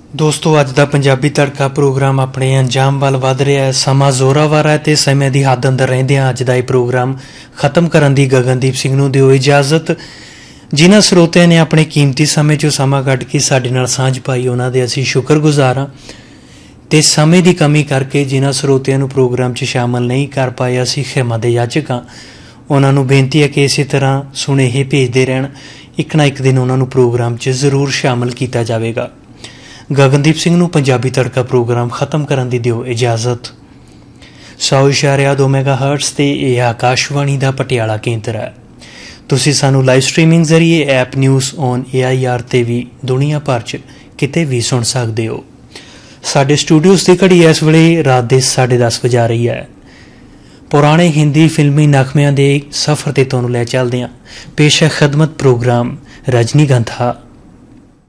ਦੋਸਤੋ ਅੱਜ ਦਾ ਪੰਜਾਬੀ ਤੜਕਾ ਪ੍ਰੋਗਰਾਮ ਆਪਣੇ ਅੰਜਾਮ ਵੱਲ ਵਧ ਰਿਹਾ ਹੈ। ਸਮਾਂ ਜ਼ੋਰਾਵਰ ਹੈ ਤੇ ਸਮੇਂ ਦੀ ਹੱਦ ਅੰਦਰ ਰਹਿੰਦਿਆਂ ਅੱਜ ਦਾ ਇਹ ਪ੍ਰੋਗਰਾਮ ਖਤਮ ਕਰਨ ਦੀ ਗਗਨਦੀਪ ਸਿੰਘ ਨੂੰ ਦਿਓ ਇਜਾਜ਼ਤ। ਜਿਨ੍ਹਾਂ ਸਰੋਤਿਆਂ ਨੇ ਆਪਣੇ ਕੀਮਤੀ ਸਮੇਂ 'ਚੋਂ ਸਮਾਂ ਕੱਢ ਕੇ ਸਾਡੇ ਨਾਲ ਸਾਂਝ ਪਾਈ ਉਹਨਾਂ ਦੇ ਅਸੀਂ ਸ਼ੁਕਰਗੁਜ਼ਾਰ ਹਾਂ। ਅਤੇ ਸਮੇਂ ਦੀ ਕਮੀ ਕਰਕੇ ਜਿਨ੍ਹਾਂ ਸਰੋਤਿਆਂ ਨੂੰ ਪ੍ਰੋਗਰਾਮ 'ਚ ਸ਼ਾਮਲ ਨਹੀਂ ਕਰ ਪਾਏ ਅਸੀਂ ਖਿਮਾ ਦੇ ਯਾਚਕ ਹਾਂ। ਉਹਨਾਂ ਨੂੰ ਬੇਨਤੀ ਹੈ ਕਿ ਇਸੇ ਤਰ੍ਹਾਂ ਸੁਨੇਹੇ ਭੇਜਦੇ ਰਹਿਣ, ਇੱਕ ਨਾ ਇੱਕ ਦਿਨ ਉਹਨਾਂ ਨੂੰ ਪ੍ਰੋਗਰਾਮ 'ਚ ਜ਼ਰੂਰ ਸ਼ਾਮਲ ਕੀਤਾ ਜਾਵੇਗਾ। ਗਗਨਦੀਪ ਸਿੰਘ ਨੂੰ ਪੰਜਾਬੀ ਤੜਕਾ ਪ੍ਰੋਗਰਾਮ ਖਤਮ ਕਰਨ ਦੀ ਦਿਓ ਇਜਾਜ਼ਤ। 100.2 ਮੈਗਾਹਰਟਜ਼ 'ਤੇ ਇਹ ਆਕਾਸ਼ਵਾਣੀ ਦਾ ਪਟਿਆਲਾ ਕੇਂਦਰ ਹੈ। ਤੁਸੀਂ ਸਾਨੂੰ ਲਾਈਵ ਸਟਰੀਮਿੰਗ ਜ਼ਰੀਏ ਐਪ ਨਿਊਜ਼ ਔਨ AIR 'ਤੇ ਵੀ ਦੁਨੀਆ ਭਰ 'ਚ ਕਿਤੇ ਵੀ ਸੁਣ ਸਕਦੇ ਹੋ। ਸਾਡੇ ਸਟੂਡੀਓਜ਼ ਦੀ ਘੜੀ ਇਸ ਵੇਲੇ ਰਾਤ ਦੇ 10:30 ਵਜਾ ਰਹੀ ਹੈ। ਪੁਰਾਣੇ ਹਿੰਦੀ ਫਿਲਮੀ ਨਗਮਿਆਂ ਦੇ ਸਫ਼ਰ 'ਤੇ ਤੁਹਾਨੂੰ ਲੈ ਚੱਲਦੇ ਹਾਂ। ਪੇਸ਼ ਹੈ ਖਿਦਮਤ ਪ੍ਰੋਗਰਾਮ ਰਜਨੀਗੰਧਾ।